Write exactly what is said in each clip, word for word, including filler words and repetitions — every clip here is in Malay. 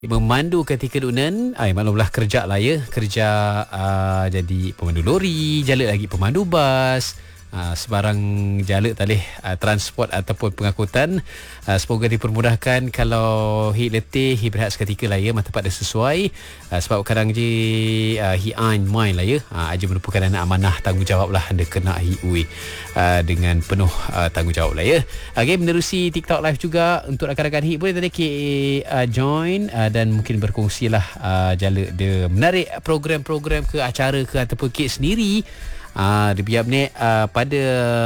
Memandu ketika dunen, ay maklumlah kerja lah ya, kerja uh, jadi pemandu lori, jala lagi pemandu bas, uh, sebarang jala talih uh, transport ataupun pengangkutan. Uh, semoga dipermudahkan. Kalau hi letih, hi berehat seketika lah ya, mata pada sesuai. Uh, sebab kadang je uh, hi ain main lah ya, uh, aja merupakan anak amanah, tanggungjawab lah anda kena hi ui uh, dengan penuh uh, tanggungjawab lah ya. Okay, menerusi TikTok live juga untuk rakan-rakan hi, boleh tadi ke uh, join uh, dan mungkin berkongsilah uh, jala dia menarik program-program ke acara ke ataupun kek sendiri. Ah, uh, dia biar ni uh, pada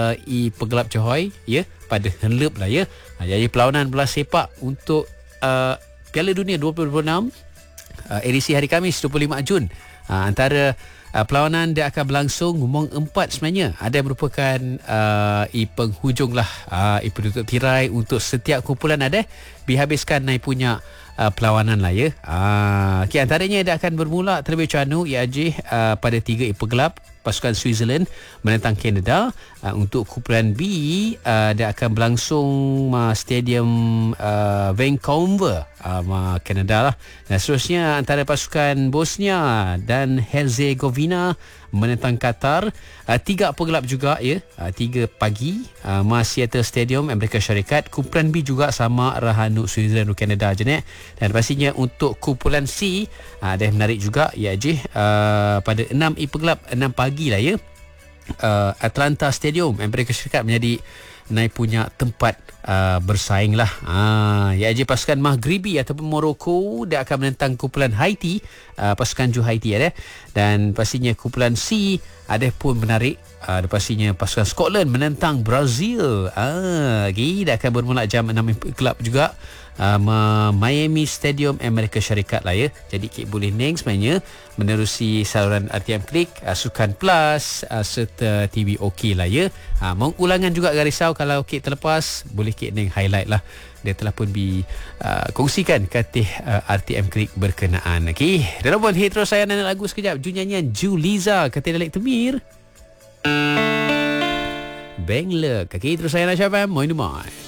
i Pegelap Johor ya, pada Henlep lah ya. Uh, jadi perlawanan bola sepak untuk uh, Piala Dunia dua ribu dua puluh enam uh, edisi hari Khamis dua puluh lima Jun. Uh, antara Uh, perlawanan dia akan berlangsung ngomong empat sebenarnya. Ada yang merupakan uh, i penghujung lah, uh, i penutup tirai untuk setiap kumpulan ada dihabiskan naik punya uh, perlawanan lah ya. Uh, okay, antaranya dia akan bermula terlebih dahulu ia je uh, pada tiga i Pegelap pasukan Switzerland menentang Kanada. Uh, untuk kumpulan B uh, dia akan berlangsung uh, stadium uh, Vancouver uh, Kanada lah. Dan seterusnya antara pasukan Bosnia dan Herzegovina menentang Qatar. Uh, tiga Pegelap juga ya, uh, tiga pagi uh, Mas Seattle Stadium Amerika Syarikat. Kumpulan B juga sama Rahanu Switzerland dan Kanada je ni. Dan pastinya untuk kumpulan C uh, ada yang menarik juga ya je uh, pada enam i Pegelap enam pagi lah ya. Uh, Atlanta Stadium Amerika Syarikat menjadi naik punya tempat uh, bersaing lah. Uh, ya je pasukan Maghribi ataupun Morocco dia akan menentang kumpulan Haiti, uh, pasukan Ju Haiti ada. Dan pastinya kumpulan C ada pun menarik. Uh, pastinya pasukan Scotland menentang Brazil. Ah, okay, dia akan bermula jam enam Kelab juga. Uh, Miami Stadium Amerika Syarikat lah ya. Jadi kek boleh neng sebenarnya menerusi saluran R T M Klik, uh, Sukan Plus uh, serta T V OK lah ya. Uh, mengulangan juga gak risau kalau kek terlepas, boleh kek neng highlight lah. Dia telah pun dikongsikan uh, katih uh, R T M Klik berkenaan. Okey, dan pun hit terus saya nak lagu sekejap. Ju nyanyian Juliza katih Dalek Temir. Bangler. Okey, terus saya nak siapa? Moin Dumai.